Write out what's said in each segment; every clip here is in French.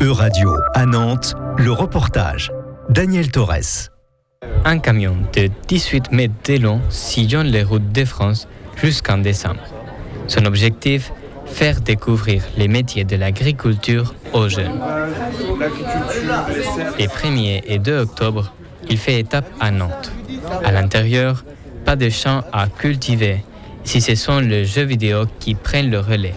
E-Radio à Nantes, le reportage. Daniel Torres. Un camion de 18 mètres de long sillonne les routes de France jusqu'en décembre. Son objectif, faire découvrir les métiers de l'agriculture aux jeunes. Les 1er et 2 octobre, il fait étape à Nantes. À l'intérieur, pas de champs à cultiver, si ce sont les jeux vidéo qui prennent le relais.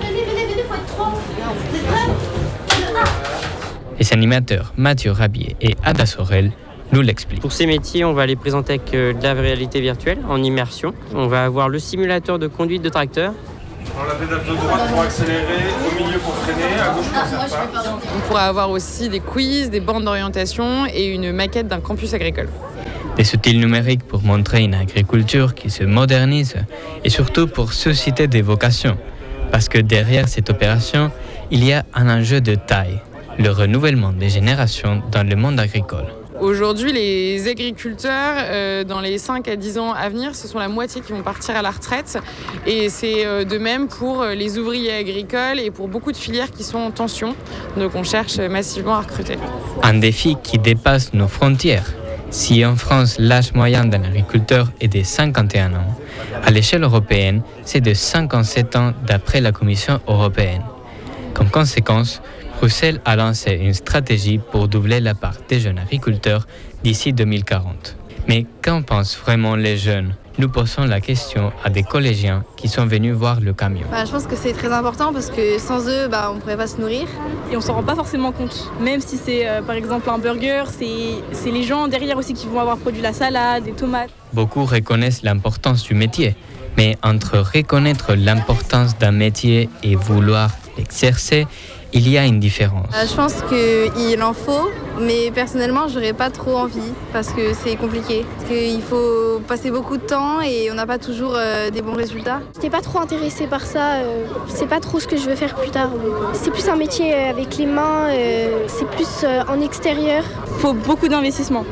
Les animateurs Mathieu Rabier et Ada Sorel nous l'expliquent. Pour ces métiers, on va les présenter avec de la réalité virtuelle en immersion. On va avoir le simulateur de conduite de tracteur. On la pédale de droite pour accélérer, au milieu pour freiner, à gauche pour faire part. On pourra avoir aussi des quiz, des bornes d'orientation et une maquette d'un campus agricole. Des outils numériques pour montrer une agriculture qui se modernise et surtout pour susciter des vocations. Parce que derrière cette opération, il y a un enjeu de taille, le renouvellement des générations dans le monde agricole. Aujourd'hui, les agriculteurs, dans les 5 à 10 ans à venir, ce sont la moitié qui vont partir à la retraite. Et c'est de même pour les ouvriers agricoles et pour beaucoup de filières qui sont en tension. Donc on cherche massivement à recruter. Un défi qui dépasse nos frontières. Si en France, l'âge moyen d'un agriculteur est de 51 ans, à l'échelle européenne, c'est de 57 ans d'après la Commission européenne. Comme conséquence, Bruxelles a lancé une stratégie pour doubler la part des jeunes agriculteurs d'ici 2040. Mais qu'en pensent vraiment les jeunes ? Nous posons la question à des collégiens qui sont venus voir le camion. Je pense que c'est très important parce que sans eux, on ne pourrait pas se nourrir. Et on ne s'en rend pas forcément compte. Même si c'est par exemple un burger, c'est les gens derrière aussi qui vont avoir produit la salade, des tomates. Beaucoup reconnaissent l'importance du métier. Mais entre reconnaître l'importance d'un métier et vouloir l'exercer, il y a une différence. Je pense qu'il en faut, mais personnellement, j'aurais pas trop envie parce que c'est compliqué. Parce qu'il faut passer beaucoup de temps et on n'a pas toujours des bons résultats. J'étais pas trop intéressée par ça. C'est pas trop ce que je veux faire plus tard. C'est plus un métier avec les mains. C'est plus en extérieur. Il faut beaucoup d'investissement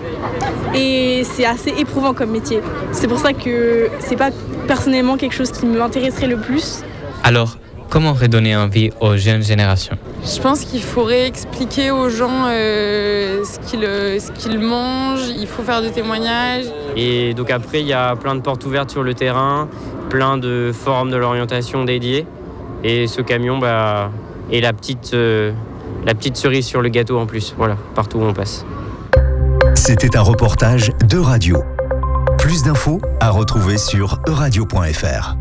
et c'est assez éprouvant comme métier. C'est pour ça que c'est pas personnellement quelque chose qui m'intéresserait le plus. Alors, comment redonner envie aux jeunes générations ? Je pense qu'il faudrait expliquer aux gens ce qu'ils mangent, il faut faire des témoignages. Et donc après, il y a plein de portes ouvertes sur le terrain, plein de forums de l'orientation dédiés. Et ce camion est la petite cerise sur le gâteau en plus, voilà, partout où on passe. C'était un reportage d'E-Radio. Plus d'infos à retrouver sur euradio.fr.